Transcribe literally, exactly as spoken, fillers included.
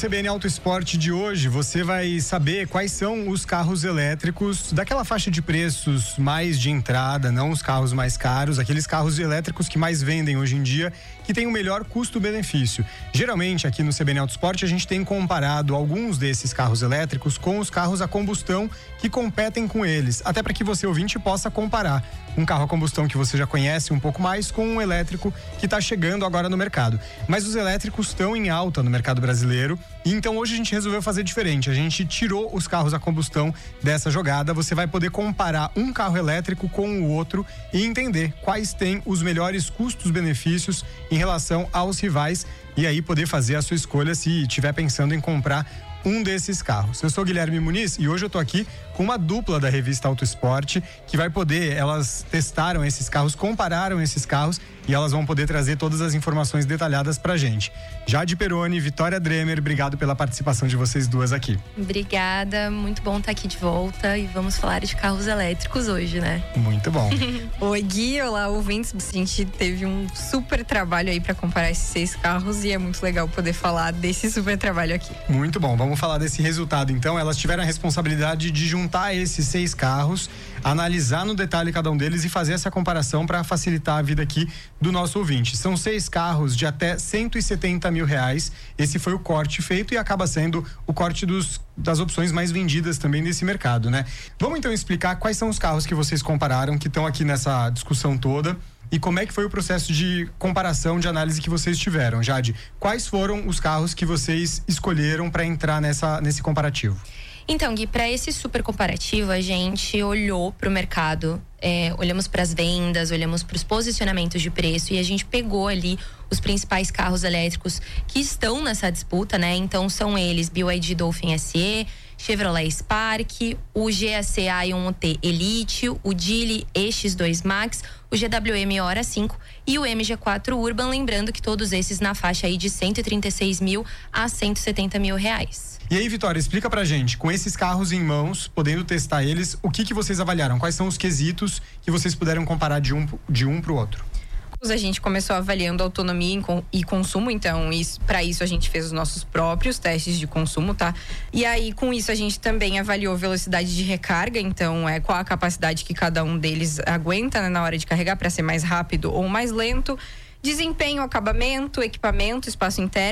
C B N Auto Esporte de hoje, você vai saber quais são os carros elétricos daquela faixa de preços mais de entrada, não os carros mais caros, aqueles carros elétricos que mais vendem hoje em dia, que tem o melhor custo-benefício. Geralmente, aqui no C B N Auto Esporte, a gente tem comparado alguns desses carros elétricos com os carros a combustão que competem com eles, até para que você, ouvinte, possa comparar um carro a combustão que você já conhece um pouco mais com um elétrico que está chegando agora no mercado. Mas os elétricos estão em alta no mercado brasileiro, e então hoje a gente resolveu fazer diferente. A gente tirou os carros a combustão dessa jogada. Você vai poder comparar um carro elétrico com o outro e entender quais têm os melhores custos-benefícios em relação aos rivais, e aí poder fazer a sua escolha se estiver pensando em comprar um desses carros. Eu sou Guilherme Muniz e hoje eu tô aqui com uma dupla da revista Auto Esporte que vai poder, elas testaram esses carros, compararam esses carros e elas vão poder trazer todas as informações detalhadas pra gente. Jade Peroni, Vitória Dremer, obrigado pela participação de vocês duas aqui. Obrigada, muito bom estar aqui de volta e vamos falar de carros elétricos hoje, né? Muito bom. Oi Gui, olá ouvintes, a gente teve um super trabalho aí pra comparar esses seis carros e é muito legal poder falar desse super trabalho aqui. Muito bom, vamos falar desse resultado então. Elas tiveram a responsabilidade de juntar esses seis carros, analisar no detalhe cada um deles e fazer essa comparação para facilitar a vida aqui do nosso ouvinte. São seis carros de até cento e setenta mil reais. Esse foi o corte feito e acaba sendo o corte dos, das opções mais vendidas também desse mercado, né? Vamos então explicar quais são os carros que vocês compararam, que estão aqui nessa discussão toda. E como é que foi o processo de comparação, de análise que vocês tiveram, Jade? Quais foram os carros que vocês escolheram para entrar nessa, nesse comparativo? Então, Gui, para esse super comparativo, a gente olhou para o mercado, é, olhamos para as vendas, olhamos para os posicionamentos de preço e a gente pegou ali os principais carros elétricos que estão nessa disputa, né? Então, são eles B Y D Dolphin S E, Chevrolet Spark, o G A C A um T Elite, o Geely E X dois Max, o G W M Hora cinco e o M G quatro Urban, lembrando que todos esses na faixa aí de cento e trinta e seis mil a cento e setenta mil reais. E aí, Vitória, explica pra gente, com esses carros em mãos, podendo testar eles, o que que vocês avaliaram? Quais são os quesitos que vocês puderam comparar de um, de um pro outro? A gente começou avaliando autonomia e consumo, então isso, para isso a gente fez os nossos próprios testes de consumo, tá? E aí com isso a gente também avaliou velocidade de recarga, então é qual a capacidade que cada um deles aguenta, né, na hora de carregar para ser mais rápido ou mais lento, desempenho, acabamento, equipamento, espaço interno